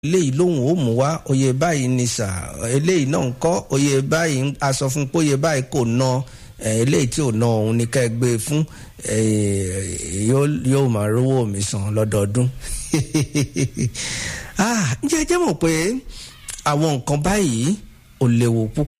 eléyìí lóhùn ó mú wá oyè báyìí ní sà, eléyìí náà ń kọ́ oyè báyìí a sọ fún pé oyè báyìí kò ná, eléyìí tí ò ná òun ni ká ẹ gbé fún, yóò máa rówó mi san lọ́dọọdún. Ǹjẹ́ ẹ jẹ́ mọ̀ pé àwọn nǹkan báyìí ò léwu púpọ̀.